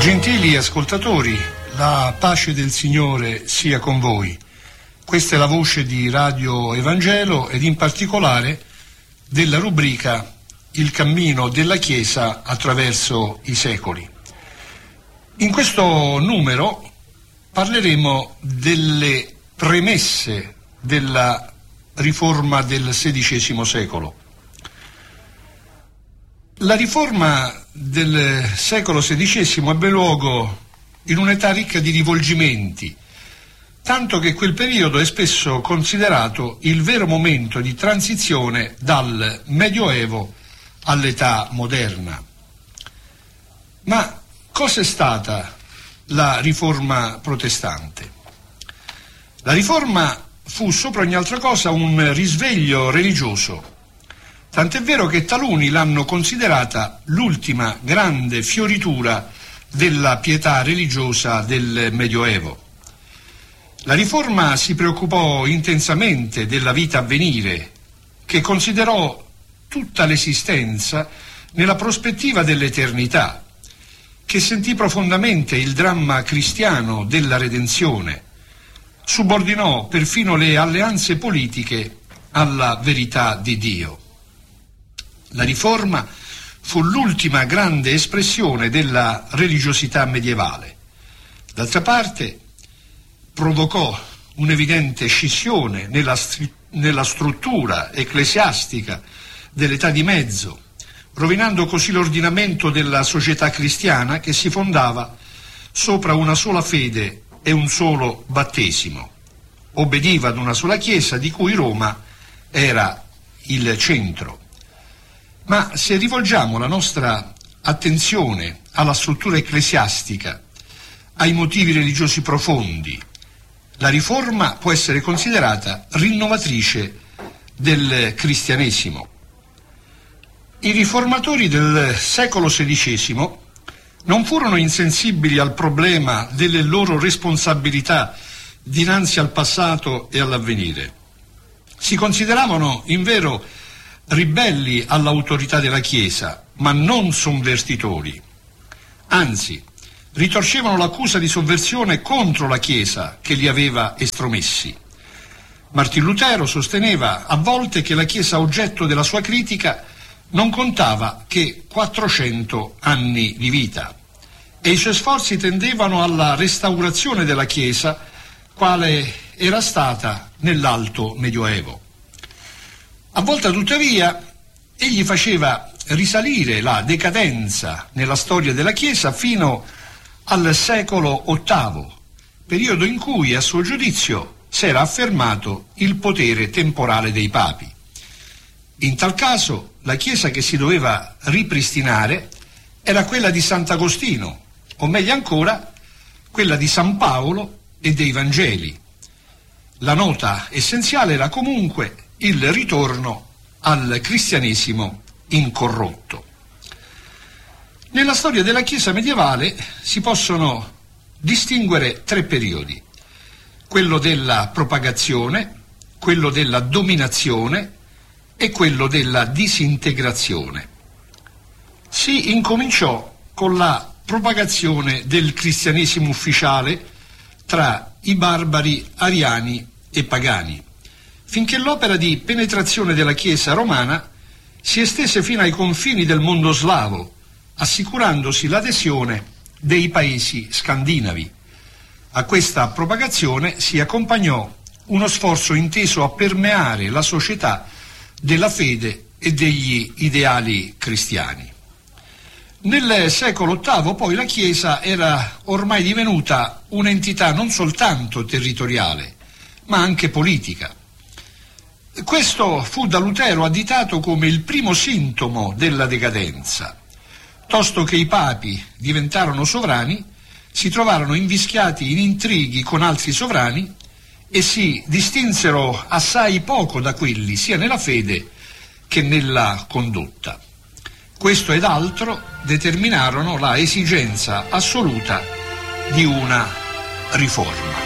Gentili ascoltatori, la pace del Signore sia con voi. Questa è la voce di Radio Evangelo ed in particolare della rubrica Il cammino della Chiesa attraverso i secoli. In questo numero parleremo delle premesse della riforma del XVI secolo. La riforma del secolo XVI ebbe luogo in un'età ricca di rivolgimenti, tanto che quel periodo è spesso considerato il vero momento di transizione dal Medioevo all'età moderna. Ma cos'è stata la riforma protestante? La riforma fu sopra ogni altra cosa un risveglio religioso. Tant'è vero che taluni l'hanno considerata l'ultima grande fioritura della pietà religiosa del Medioevo. La Riforma si preoccupò intensamente della vita a venire, che considerò tutta l'esistenza nella prospettiva dell'eternità, che sentì profondamente il dramma cristiano della redenzione, subordinò perfino le alleanze politiche alla verità di Dio. La Riforma fu l'ultima grande espressione della religiosità medievale. D'altra parte, provocò un'evidente scissione nella struttura ecclesiastica dell'età di mezzo, rovinando così l'ordinamento della società cristiana che si fondava sopra una sola fede e un solo battesimo. Obbediva ad una sola Chiesa di cui Roma era il centro. Ma se rivolgiamo la nostra attenzione alla struttura ecclesiastica, ai motivi religiosi profondi, la Riforma può essere considerata rinnovatrice del cristianesimo. I riformatori del secolo XVI non furono insensibili al problema delle loro responsabilità dinanzi al passato e all'avvenire. Si consideravano invero ribelli all'autorità della Chiesa, ma non sovvertitori. Anzi, ritorcevano l'accusa di sovversione contro la Chiesa che li aveva estromessi. Martin Lutero sosteneva a volte che la Chiesa oggetto della sua critica non contava che 400 anni di vita e i suoi sforzi tendevano alla restaurazione della Chiesa quale era stata nell'Alto Medioevo. A volte, tuttavia, egli faceva risalire la decadenza nella storia della Chiesa fino al secolo VIII, periodo in cui, a suo giudizio, si era affermato il potere temporale dei papi. In tal caso, la Chiesa che si doveva ripristinare era quella di Sant'Agostino, o meglio ancora, quella di San Paolo e dei Vangeli. La nota essenziale era comunque il ritorno al cristianesimo incorrotto. Nella storia della Chiesa medievale si possono distinguere tre periodi: quello della propagazione, quello della dominazione e quello della disintegrazione. Si incominciò con la propagazione del cristianesimo ufficiale tra i barbari ariani e pagani, finché l'opera di penetrazione della Chiesa romana si estese fino ai confini del mondo slavo, assicurandosi l'adesione dei paesi scandinavi. A questa propagazione si accompagnò uno sforzo inteso a permeare la società della fede e degli ideali cristiani. Nel secolo VIII poi la Chiesa era ormai divenuta un'entità non soltanto territoriale, ma anche politica. Questo fu da Lutero additato come il primo sintomo della decadenza. Tosto che i papi diventarono sovrani, si trovarono invischiati in intrighi con altri sovrani e si distinsero assai poco da quelli, sia nella fede che nella condotta. Questo ed altro determinarono la esigenza assoluta di una riforma.